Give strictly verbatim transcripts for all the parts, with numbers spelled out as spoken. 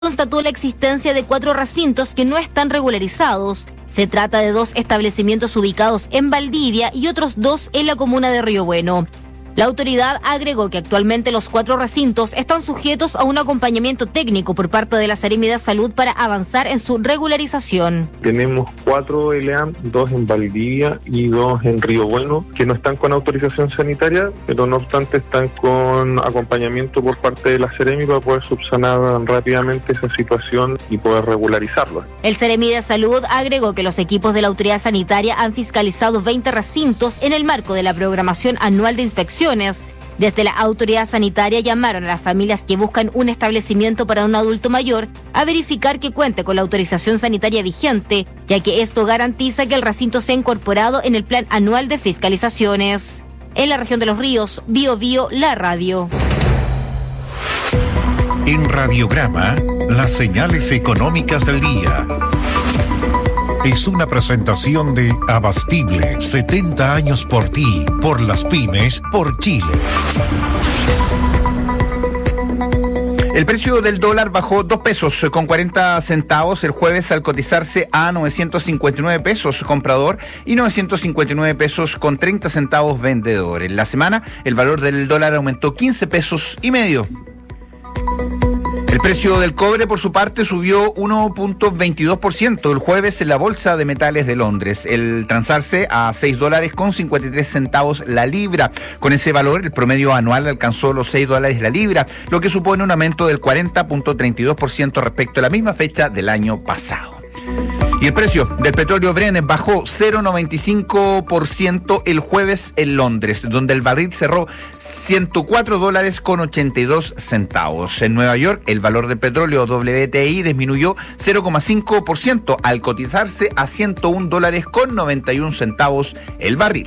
constató la existencia de cuatro recintos que no están regularizados. Se trata de dos establecimientos ubicados en Valdivia y otros dos en la comuna de Río Bueno. La autoridad agregó que actualmente los cuatro recintos están sujetos a un acompañamiento técnico por parte de la Seremi de Salud para avanzar en su regularización. Tenemos cuatro L A M, dos en Valdivia y dos en Río Bueno, que no están con autorización sanitaria, pero no obstante están con acompañamiento por parte de la Seremi para poder subsanar rápidamente esa situación y poder regularizarlo. El Seremi de Salud agregó que los equipos de la autoridad sanitaria han fiscalizado veinte recintos en el marco de la programación anual de inspección. Desde la autoridad sanitaria llamaron a las familias que buscan un establecimiento para un adulto mayor a verificar que cuente con la autorización sanitaria vigente, ya que esto garantiza que el recinto sea incorporado en el plan anual de fiscalizaciones. En la región de Los Ríos, Bio Bio, la radio. En Radiograma, las señales económicas del día. Es una presentación de Abastible, setenta años por ti, por las pymes, por Chile. El precio del dólar bajó dos pesos con cuarenta centavos el jueves al cotizarse a novecientos cincuenta y nueve pesos comprador y novecientos cincuenta y nueve pesos con treinta centavos vendedor. En la semana, el valor del dólar aumentó quince pesos y medio. El precio del cobre, por su parte, subió uno punto veintidós por ciento el jueves en la Bolsa de Metales de Londres, el transarse a seis dólares con cincuenta y tres centavos la libra. Con ese valor, el promedio anual alcanzó los seis dólares la libra, lo que supone un aumento del cuarenta punto treinta y dos por ciento respecto a la misma fecha del año pasado. Y el precio del petróleo Brent bajó cero punto noventa y cinco por ciento el jueves en Londres, donde el barril cerró ciento cuatro dólares con ochenta y dos centavos. En Nueva York, el valor del petróleo W T I disminuyó cero coma cinco por ciento al cotizarse a ciento un dólares con noventa y un centavos el barril.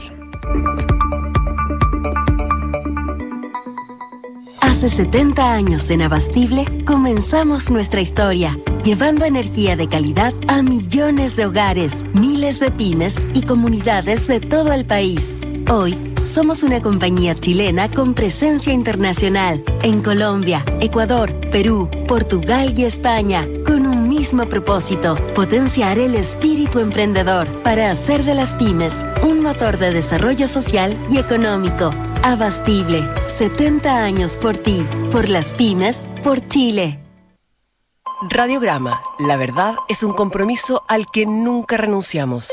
Hace setenta años en Abastible comenzamos nuestra historia, llevando energía de calidad a millones de hogares, miles de pymes y comunidades de todo el país. Hoy somos una compañía chilena con presencia internacional en Colombia, Ecuador, Perú, Portugal y España, con un mismo propósito: potenciar el espíritu emprendedor para hacer de las pymes un motor de desarrollo social y económico. Abastible, setenta años por ti, por las pymes, por Chile. Radiograma, la verdad es un compromiso al que nunca renunciamos.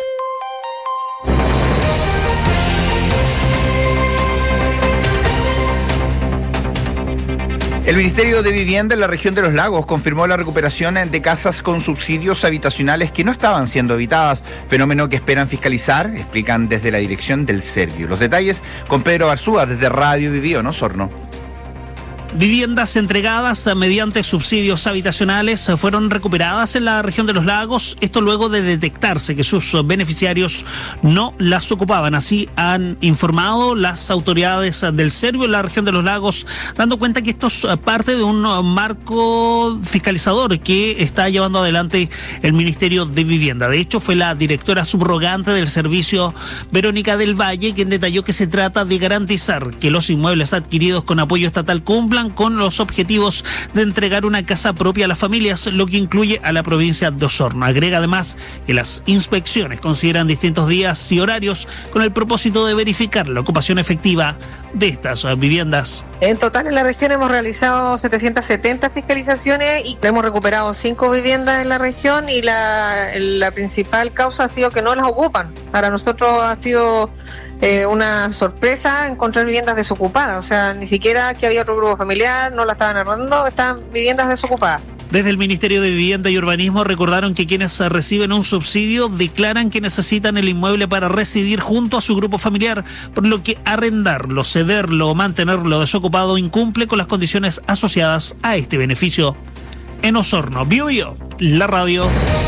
El Ministerio de Vivienda en la región de Los Lagos confirmó la recuperación de casas con subsidios habitacionales que no estaban siendo habitadas, fenómeno que esperan fiscalizar, explican desde la dirección del Servio. Los detalles con Pedro Barzúa desde Radio Vivío, ¿no, Osorno? Viviendas entregadas mediante subsidios habitacionales fueron recuperadas en la región de Los Lagos, esto luego de detectarse que sus beneficiarios no las ocupaban. Así han informado las autoridades del Servio en la región de Los Lagos, dando cuenta que esto es parte de un marco fiscalizador que está llevando adelante el Ministerio de Vivienda. De hecho, fue la directora subrogante del servicio, Verónica del Valle, quien detalló que se trata de garantizar que los inmuebles adquiridos con apoyo estatal cumplan con los objetivos de entregar una casa propia a las familias, lo que incluye a la provincia de Osorno. Agrega además que las inspecciones consideran distintos días y horarios con el propósito de verificar la ocupación efectiva de estas viviendas. En total en la región hemos realizado setecientas setenta fiscalizaciones y hemos recuperado cinco viviendas en la región, y la, la principal causa ha sido que no las ocupan. Para nosotros ha sido Eh, una sorpresa encontrar viviendas desocupadas, o sea, ni siquiera que había otro grupo familiar, no la estaban arrendando, estaban viviendas desocupadas. Desde el Ministerio de Vivienda y Urbanismo recordaron que quienes reciben un subsidio declaran que necesitan el inmueble para residir junto a su grupo familiar, por lo que arrendarlo, cederlo o mantenerlo desocupado incumple con las condiciones asociadas a este beneficio. En Osorno, Bio Bio, la radio.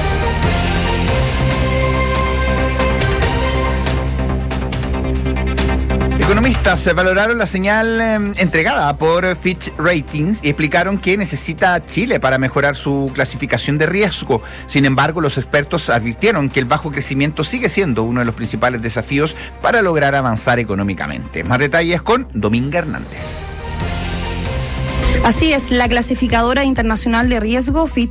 Economistas valoraron la señal eh, entregada por Fitch Ratings y explicaron que necesita Chile para mejorar su clasificación de riesgo. Sin embargo, los expertos advirtieron que el bajo crecimiento sigue siendo uno de los principales desafíos para lograr avanzar económicamente. Más detalles con Dominga Hernández. Así es, la clasificadora internacional de riesgo Fitch